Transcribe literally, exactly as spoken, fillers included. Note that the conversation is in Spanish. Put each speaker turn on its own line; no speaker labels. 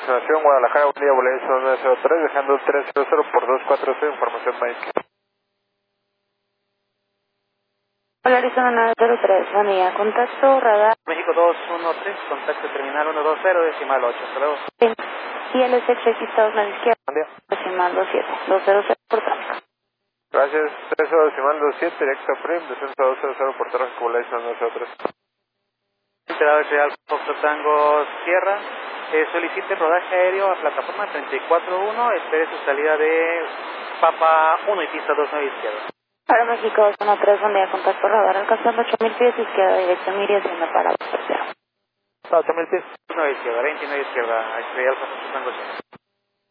aproximación Guadalajara, buen día, boleto nueve cero tres, dejando tres cero cero por dos cuatro cero, información Mike.
Hola, Arizona nueve cero tres, buen día, contacto radar.
México dos uno tres, contacto terminal uno dos cero, decimal ocho, hasta luego.
Y el S X Estados Unidos izquierda,
Buen día.
decimal dos siete, dos cero cero por tráfico.
Gracias, tres cero decimal dos siete, directo a Prim, descenso dos cero cero por tráfico, boleto nueve cero tres.
Enterado Real Foxtrot Tango Sierra, eh, solicite rodaje aéreo a plataforma treinta y cuatro uno, espere su salida de Papa uno y pista dos nueve izquierda.
Para México dos uno tres, buen día, contacto radar, alcanzando ocho mil pies izquierda, dirección Miri, haciendo para tercero.
ocho mil pies.
nueve izquierda, veintinueve izquierda, Real Foxtrot Tango Sierra.